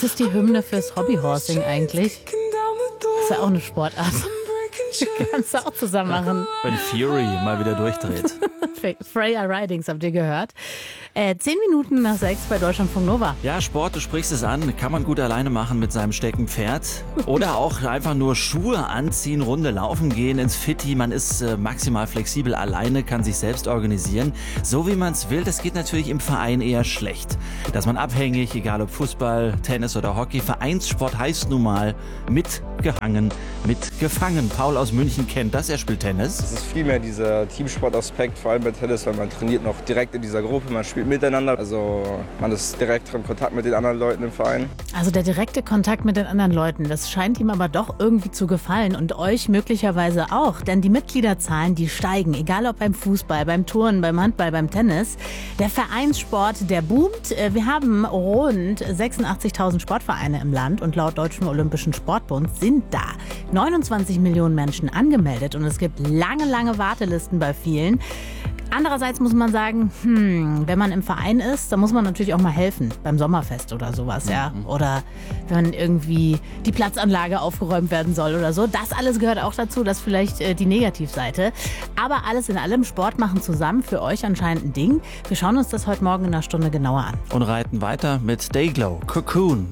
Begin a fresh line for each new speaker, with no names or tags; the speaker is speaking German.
Das ist die Hymne fürs Hobbyhorsing eigentlich. Das ist ja auch eine Sportart. Kannst du auch zusammen machen.
Wenn Fury mal wieder durchdreht.
Freya Ridings, habt ihr gehört? 10 Minuten nach 6 bei Deutschlandfunk Nova.
Ja, Sport, du sprichst es an, kann man gut alleine machen mit seinem Steckenpferd. Oder auch einfach nur Schuhe anziehen, Runde laufen gehen ins Fitti. Man ist maximal flexibel alleine, kann sich selbst organisieren. So wie man es will, das geht natürlich im Verein eher schlecht. Da ist man abhängig, egal ob Fußball, Tennis oder Hockey. Vereinssport heißt nun mal mitgehangen, mitgefangen. Paul aus München kennt das, er spielt Tennis.
Es ist vielmehr dieser Teamsportaspekt, vor allem bei Tennis, weil man trainiert noch direkt in dieser Gruppe, man spielt miteinander. Also man ist direkt im Kontakt mit den anderen Leuten im Verein.
Also der direkte Kontakt mit den anderen Leuten, das scheint ihm aber doch irgendwie zu gefallen und euch möglicherweise auch. Denn die Mitgliederzahlen, die steigen, egal ob beim Fußball, beim Turnen, beim Handball, beim Tennis. Der Vereinssport, der boomt. Wir haben rund 86.000 Sportvereine im Land und laut Deutschem Olympischen Sportbund sind da 29 Millionen Menschen angemeldet und es gibt lange, lange Wartelisten bei vielen. Andererseits muss man sagen, wenn man im Verein ist, dann muss man natürlich auch mal helfen beim Sommerfest oder sowas, ja. Oder wenn irgendwie die Platzanlage aufgeräumt werden soll oder so. Das alles gehört auch dazu, das ist vielleicht die Negativseite. Aber alles in allem, Sport machen zusammen, für euch anscheinend ein Ding. Wir schauen uns das heute Morgen in einer Stunde genauer an.
Und reiten weiter mit Dayglow, Cocoon.